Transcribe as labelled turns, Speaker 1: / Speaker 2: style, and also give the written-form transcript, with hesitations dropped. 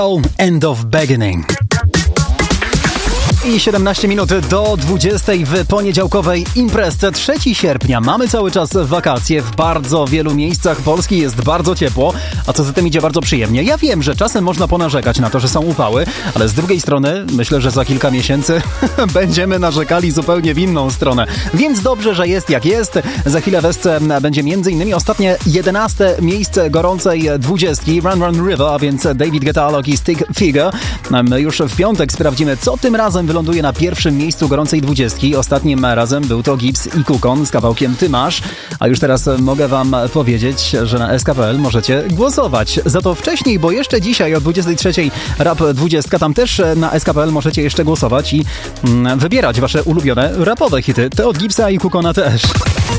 Speaker 1: End of Beginning. I 17 minut do 20 w poniedziałkowej imprezce 3 sierpnia. Mamy cały czas wakacje. W bardzo wielu miejscach Polski jest bardzo ciepło, a co za tym idzie bardzo przyjemnie. Ja wiem, że czasem można ponarzekać na to, że są upały, ale z drugiej strony myślę, że za kilka miesięcy będziemy narzekali zupełnie w inną stronę. Więc dobrze, że jest jak jest. Za chwilę w Esce będzie m.in. ostatnie 11 miejsce gorącej 20. Run Run River, a więc David Guetta, Alok i Stick Figure. Już w piątek sprawdzimy, co tym razem wyląduje na pierwszym miejscu gorącej 20. Ostatnim razem był to Gibbs i Kukon z kawałkiem Ty masz. A już teraz mogę wam powiedzieć, że na SK.pl możecie głosować. Za to wcześniej, bo jeszcze dzisiaj o 23 Rap 20, tam też na SK.pl możecie jeszcze głosować i wybierać wasze ulubione rapowe hity. Te od Gibbsa i Kukona też.